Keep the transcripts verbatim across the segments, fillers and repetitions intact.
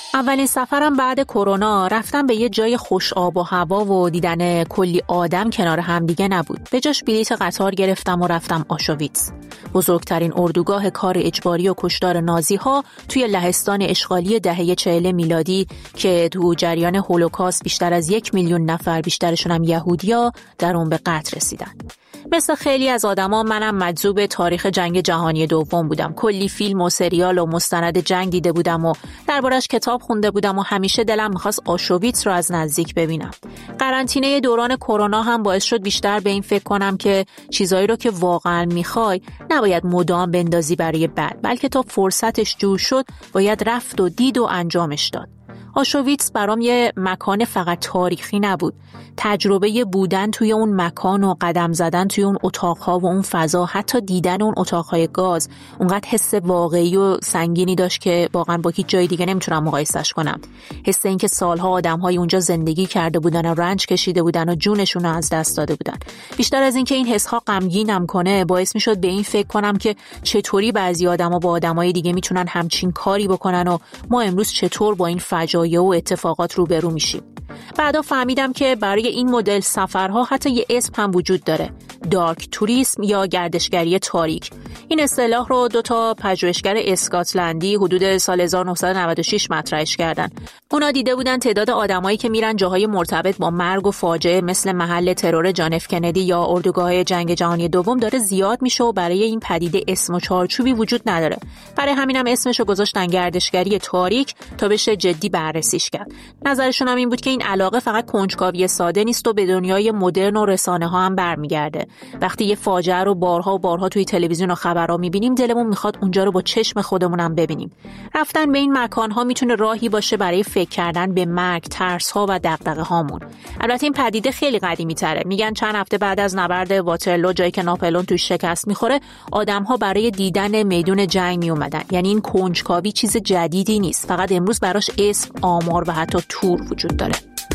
اولین سفرم بعد کرونا رفتم به یه جای خوش آب و هوا و دیدن کلی آدم کنار هم دیگه نبود. به جاش بلیط قطار گرفتم و رفتم آشویتس، بزرگترین اردوگاه کار اجباری و کشتار نازی‌ها توی لهستان اشغالی دهه چهل میلادی که تو جریان هولوکاست بیشتر از یک میلیون نفر، بیشترشون هم یهودیا، در اون به قتل رسیدن. مثل خیلی از آدما منم مجذوب تاریخ جنگ جهانی دوم بودم. کلی فیلم و سریال و مستند جنگ دیده بودم و دربارش کتاب خونده بودم و همیشه دلم می‌خواست آشویتس رو از نزدیک ببینم. قرنطینه دوران کرونا هم باعث شد بیشتر به این فکر کنم که چیزایی رو که واقعا می‌خوای نباید مدام بندازی برای بعد، بلکه تا فرصتش جور شد باید رفت و دید و انجامش داد. آشویتس برام یه مکان فقط تاریخی نبود. تجربه بودن توی اون مکان و قدم زدن توی اون اتاقها و اون فضا، حتی دیدن اون اتاقهای گاز، اونقدر حس واقعی و سنگینی داشت که واقعا با هیچ جای دیگه نمیتونم مقایسش کنم. حس این که سالها آدم‌های اونجا زندگی کرده بودن و رنج کشیده بودن و جونشون رو از دست داده بودن. بیشتر از این که این حس‌ها غمگینم کنه، باعث میشد به این فکر کنم که چطوری بعضی آدم‌ها با آدمای دیگه میتونن همچین کاری بکنن و ما امروز چطور با این فجایع و اتفاقات روبرو میشیم. بعدا فهمیدم که برای این مدل سفرها حتی یه اسم هم وجود داره: دارک توریسم یا گردشگری تاریک. این اصطلاح رو دو تا پژوهشگر اسکاتلندی حدود سال هزار و نهصد و نود و شش مطرحش کردن. اونا دیده بودن تعداد آدمایی که میرن جاهای مرتبط با مرگ و فاجعه مثل محل ترور جان اف کندی یا اردوگاه‌های جنگ جهانی دوم داره زیاد میشه و برای این پدیده اسم و چارچوبی وجود نداره. برای همینم اسمشو گذاشتن گردشگری تاریک تا بشه جدی بررسیش کرد. نظرشون هم این بود که این علاقه فقط کنجکاوی ساده نیست و به دنیای مدرن و رسانه‌ها هم برمیگرده. وقتی یه فاجعه رو بارها و بارها توی تلویزیون و خبرها می‌بینیم، دلمون می‌خواد اونجا رو با چشم خودمون هم ببینیم. رفتن به این مکان‌ها میتونه راهی باشه برای فکر کردن به مرگ، ترس‌ها و دغدغه‌هامون. البته این پدیده خیلی قدیمی‌تره. میگن چند هفته بعد از نبرد واترلو، جایی که ناپلئون توش شکست می‌خوره، آدم‌ها برای دیدن میدون جنگ میومدن. یعنی این کنجکاوی چیز جدیدی نیست، فقط امروز براش اسم، آمار و حتی تور وجود داره.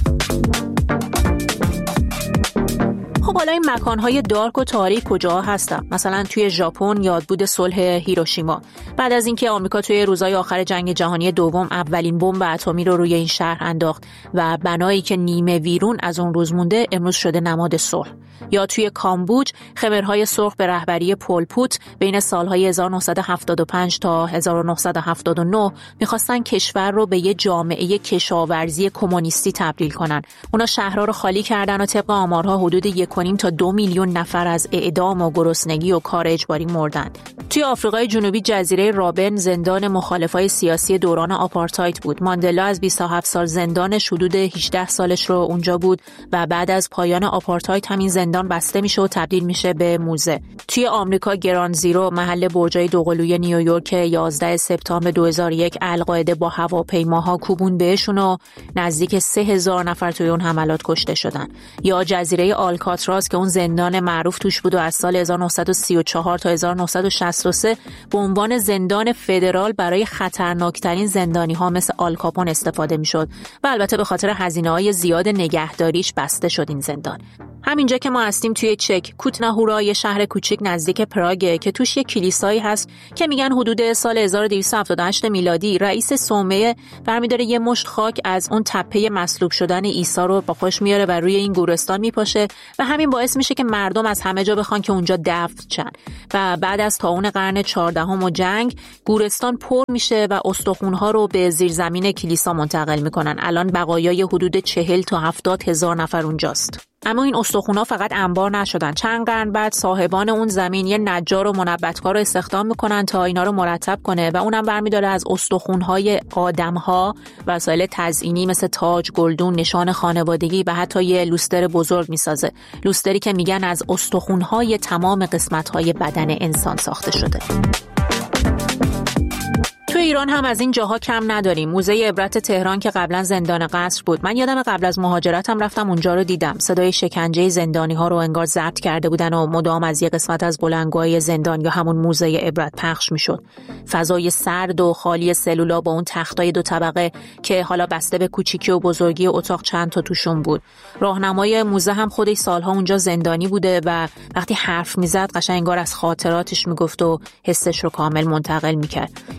خب حالا این مکان‌های دارک و تاریک کجا هستن؟ مثلا توی ژاپن یادبود صلح هیروشیما. بعد از اینکه آمریکا توی روزهای آخر جنگ جهانی دوم اولین بمب اتمی رو روی این شهر انداخت و بنایی که نیمه ویرون از اون روز مونده امروز شده نماد صلح. یا توی کامبوج خمرهای سرخ به رهبری پل پوت بین سالهای هزار و نهصد و هفتاد و پنج تا هزار و نهصد و هفتاد و نه می‌خواستن کشور رو به یه جامعه کشاورزی کمونیستی تبدیل کنن. اونا شهرها رو خالی کردن و طبق آمارها حدود یک و نیم تا دو میلیون نفر از اعدام و گرسنگی و کار اجباری مردن. توی آفریقای جنوبی جزیره رابن زندان مخالفای سیاسی دوران آپارتاید بود. ماندلا از بیست و هفت سال زندانش حدود هجده سالش رو اونجا بود و بعد از پایان آپارتاید همین زندان بسته میشه و تبدیل میشه به موزه. توی آمریکا گراند زیرو، محل برجای دوقلوی نیویورک، یازده سپتامبر دو هزار و یک القاعده با هواپیماها کوبون بهشون و نزدیک سه هزار نفر توی اون حملات کشته شدن. یا جزیره آلکاتراز که اون زندان معروف توش بود و از سال هزار و نهصد و سی و چهار تا هزار و نهصد و شصت و سه به عنوان زندان فدرال برای خطرناکترین زندانی‌ها مثل آل کاپون استفاده می‌شد و البته به خاطر هزینه‌های زیاد نگهداریش بسته شد این زندان. همینجا که ما هستیم توی چک، کوتناهورا، یه شهر کوچیک نزدیک پراگ که توش یه کلیسایی هست که میگن حدود سال هزار و دویست و هفتاد و هشت میلادی رئیس صومعه برمی‌داره یه مشت خاک از اون تپه مصلوب شدن عیسی رو با خودش میاره و روی این گورستان میپاشه و همین باعث میشه که مردم از همه جا بخوان که اونجا دفن شن. و بعد از طاعون قرن چهاردهم و جنگ، گورستان پر میشه و استخوان‌ها رو به زیرزمین کلیسا منتقل میکنن. الان بقایای حدود چهل تا هفتاد هزار نفر اونجاست. اما این استخوان‌ها فقط انبار نشدن. چند قرن بعد صاحبان اون زمین یه نجار و منبتکار رو استخدام میکنن تا اینا رو مرتب کنه و اونم برمی‌داره از استخوان‌های آدم‌ها وسایل تزئینی مثل تاج، گلدون، نشان خانوادگی و حتی یه لوستر بزرگ میسازه. لوستری که میگن از استخوان‌های تمام قسمت‌های بدن انسان ساخته شده. تو ایران هم از این جاها کم نداریم. موزه عبرت تهران که قبلا زندان قصر بود، من یادم قبل از مهاجرتم رفتم اونجا رو دیدم. صدای شکنجه زندانی‌ها رو انگار ضبط کرده بودن و مدام از یه قسمت از بلندگوهای زندان یا همون موزه عبرت پخش میشد. فضای سرد و خالی سلولا با اون تختای دو طبقه که حالا بسته به کوچیکی و بزرگی اتاق چند تا توشون بود. راهنمای موزه هم خودش سالها اونجا زندانی بوده و وقتی حرف میزد قشنگ انگار از خاطراتش میگفت و حسش رو کامل منتقل میکرد. یکی دیگه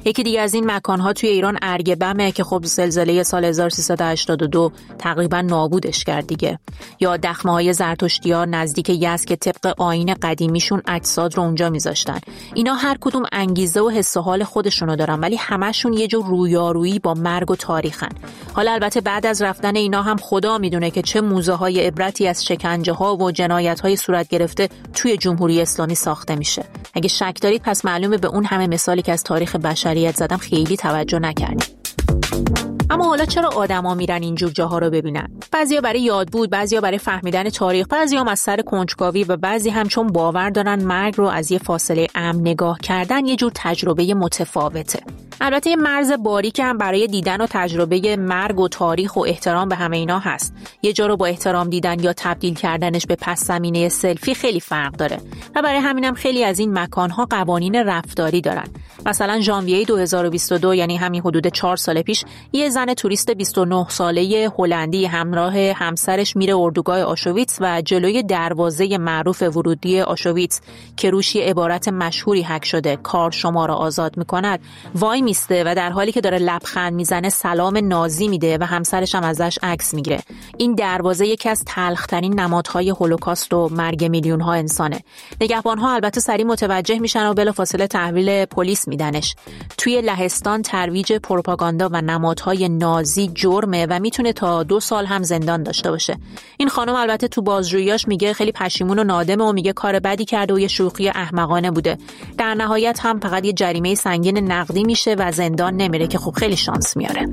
از این مکان‌ها توی ایران ارگبمه که خب زلزله سال هزار و سیصد و هشتاد و دو تقریبا نابودش کرد دیگه، یا دخمه‌های زرتشتی‌ها نزدیک یزد که طبق آیین قدیمیشون اجساد رو اونجا میذاشتن. اینا هر کدوم انگیزه و حس و حال خودشونو دارن، ولی همشون یه جور رویارویی با مرگ و تاریخن. حالا البته بعد از رفتن اینا هم خدا میدونه که چه موزه‌های عبرتی از شکنجه‌ها و جنایت‌های صورت گرفته توی جمهوری اسلامی ساخته میشه. اگه شک دارید پس معلومه به اون همه مثالی که از تاریخ بشریت زدم خیلی توجه نکردید. اما حالا چرا آدما میرن اینجور جاها رو ببینن؟ بعضیا برای یاد بود، بعضیا برای فهمیدن تاریخ، بعضیا هم از سر کنجکاوی و بعضی هم چون باور دارن مرگ رو از یه فاصله امن نگاه کردن یه جور تجربه متفاوته. البته یه مرز باریک هم برای دیدن و تجربه مرگ و تاریخ و احترام به همه اینا هست. یه جا رو با احترام دیدن یا تبدیل کردنش به پس زمینه سلفی خیلی فرق داره و برای همینم خیلی از این مکان‌ها قوانین رفتاری دارن. مثلا ژانویه دو هزار و بیست و دو، یعنی همین حدود چهار سال پیش، یه زن توریست بیست و نه ساله هلندی همراه همسرش میره اردوگاه آشویتس و جلوی دروازه معروف ورودی آشویتس که روش یه عبارت مشهوری حک شده کار شما را آزاد میکند وای میسته و در حالی که داره لبخند میزنه سلام نازی میده و همسرش هم ازش عکس میگیره. این دروازه یکی از تلخ‌ترین نمادهای هولوکاست و مرگ میلیون‌ها انسانه. نگهبان‌ها البته سریع متوجه میشن و بلافاصله تحویل پلیس میدنش. توی لهستان ترویج پروپاگاندا و نمادهای نازی جرمه و میتونه تا دو سال هم زندان داشته باشه. این خانم البته تو بازجوییاش میگه خیلی پشیمون و نادمه و میگه کار بدی کرده و یه شوخی احمقانه بوده. در نهایت هم فقط یه جریمه سنگین نقدی میشه و زندان نمیره که خب خیلی شانس میاره.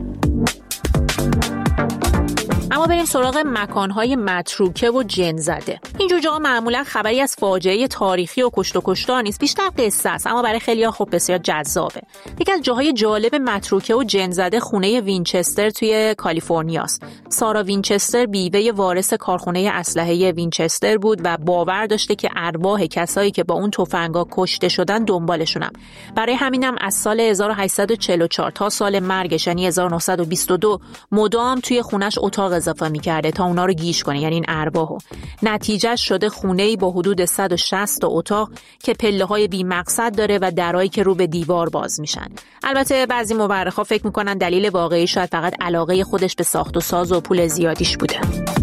اما بریم سراغ مکانهای متروکه و جن زده. اینجور جاها معمولا خبری از فاجعه تاریخی و کشت و کشتار نیست، بیشتر قصه است، اما برای خیلی‌ها خب بسیار جذابه. یکی از جاهای جالب متروکه و جن زده خونه وینچستر توی کالیفرنیا است. سارا وینچستر بیوه وارث کارخونه اسلحه وینچستر بود و باور داشته که ارواح کسایی که با اون تفنگا کشته شدن دنبالشونن. برای همینم از سال هزار و هشتصد و چهل و چهار تا سال مرگش یعنی هزار و نهصد و بیست و دو مدام توی خونش اتاق اضافه می‌کرده تا اونا رو گیج کنه، یعنی این ارواحو. نتیجه شده خونه‌ای با حدود صد و شصت تا اتاق که پله‌های بی‌مقصد داره و درایی که رو به دیوار باز میشن. البته بعضی مورخا فکر می‌کنن دلیل واقعی شاید فقط علاقه خودش به ساخت و ساز و پول زیادیش بوده.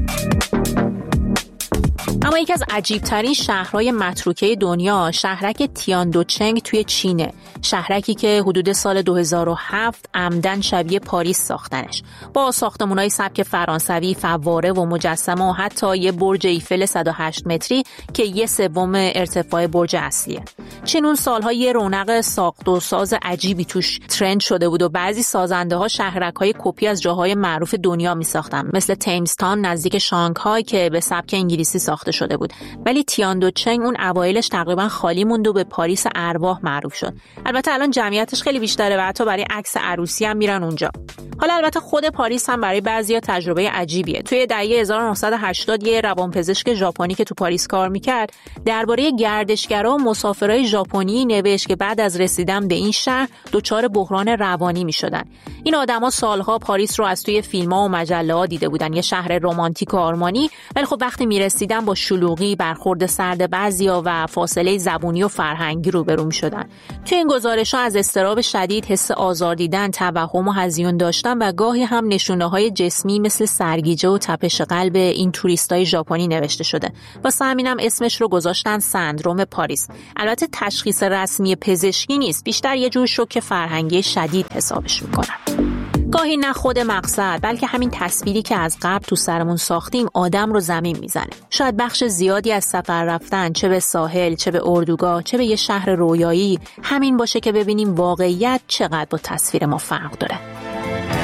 اما یکی از عجیب‌ترین شهرهای متروکه دنیا شهرک تیاندوچنگ توی چینه. شهرکی که حدود سال دو هزار و هفت عمدن شبیه پاریس ساختنش، با ساختمان‌های سبک فرانسوی، فواره و مجسمه و حتی یه برج ایفل صد و هشت متری که یه سوم ارتفاع برج اصلیه. چین اون سال‌ها یه رونق ساخت و ساز عجیبی توش ترند شده بود و بعضی سازنده‌ها شهرک‌های کپی از جاهای معروف دنیا می‌ساختن، مثل تیمزتان نزدیک شانگهای که به سبک انگلیسی ساخته شده بود. ولی تیاندوچنگ اون اوایلش تقریبا خالی موند و به پاریس ارواح معروف شد. البته الان جمعیتش خیلی بیشتره و حتی برای عکس عروسی هم میرن اونجا. حالا البته خود پاریس هم برای بعضیا تجربه عجیبیه. توی دهه هزار و نهصد و هشتاد یه روانپزشک ژاپنی که تو پاریس کار میکرد درباره گردشگرا و مسافرای ژاپنی نوشت که بعد از رسیدن به این شهر دچار بحران روانی میشدن. این آدما سالها پاریس رو از توی فیلم‌ها و مجله‌ها دیده بودن، یه شهر رمانتیک و آرمانی، ولی خب وقتی میرسیدن با شلوغی، برخورد سرد بعضیا و فاصله زبونی و فرهنگی روبرو میشدن. توی این گزارش‌ها از اضطراب شدید، حس آزار دیدن، توهم و هذیان داشتن و گاهی هم نشونه‌های جسمی مثل سرگیجه و تپش قلب این توریستای ژاپنی نوشته شده. واسه همینم اسمش رو گذاشتن سندروم پاریس. البته تشخیص رسمی پزشکی نیست، بیشتر یه جور شوک فرهنگی شدید حسابش میکنن. گاهی نه خود مقصد بلکه همین تصویری که از قبل تو سرمون ساختیم آدم رو زمین میزنه. شاید بخش زیادی از سفر رفتن، چه به ساحل، چه به اردوگاه، چه به یه شهر رویایی، همین باشه که ببینیم واقعیت چقدر با تصویر ما فرق داره.